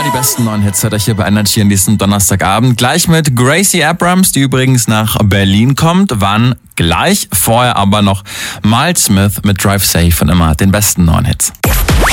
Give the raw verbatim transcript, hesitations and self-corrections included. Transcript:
Die besten neuen Hits hat euch hier bei Energy an diesem Donnerstagabend. Gleich mit Gracie Abrams, die übrigens nach Berlin kommt. Wann? Gleich. Vorher aber noch Miles Smith mit Drive Safe und immer den besten neuen Hits.